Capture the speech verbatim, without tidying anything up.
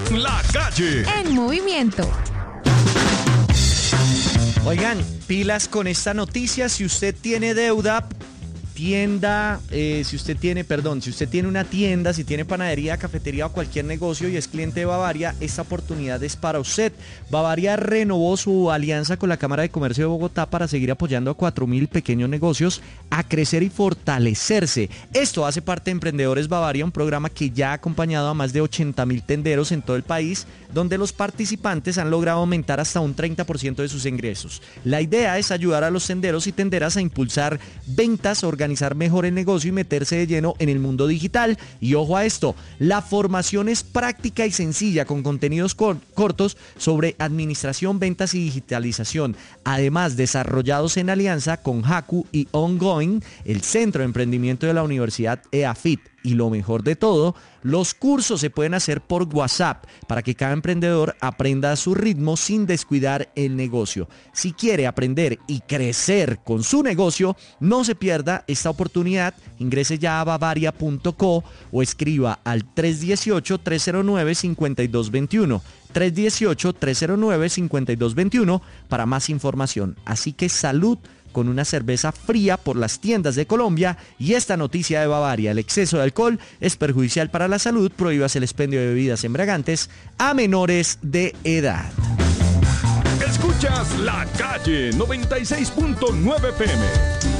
La Calle en movimiento. Oigan, pilas con esta noticia. Si usted tiene deuda, tienda, eh, si usted tiene, perdón, si usted tiene una tienda, si tiene panadería, cafetería o cualquier negocio y es cliente de Bavaria, esta oportunidad es para usted. Bavaria renovó su alianza con la Cámara de Comercio de Bogotá para seguir apoyando a cuatro mil pequeños negocios a crecer y fortalecerse. Esto hace parte de Emprendedores Bavaria, un programa que ya ha acompañado a más de ochenta mil tenderos en todo el país, donde los participantes han logrado aumentar hasta un treinta por ciento de sus ingresos. La idea es ayudar a los tenderos y tenderas a impulsar ventas, organizar mejor el negocio y meterse de lleno en el mundo digital. Y ojo a esto, la formación es práctica y sencilla con contenidos cor- cortos sobre administración, ventas y digitalización. Además, desarrollados en alianza con Haku y Ongoing, el Centro de Emprendimiento de la Universidad E A F I T. Y lo mejor de todo, los cursos se pueden hacer por WhatsApp para que cada emprendedor aprenda a su ritmo sin descuidar el negocio. Si quiere aprender y crecer con su negocio, no se pierda esta oportunidad. Ingrese ya a bavaria punto co o escriba al tres uno ocho, tres cero nueve, cinco dos dos uno. tres uno ocho, tres cero nueve, cinco dos dos uno para más información. Así que salud con una cerveza fría por las tiendas de Colombia. Y esta noticia de Bavaria: el exceso de alcohol es perjudicial para la salud, prohíbase el expendio de bebidas embriagantes a menores de edad. Escuchas La Calle noventa y seis punto nueve F M.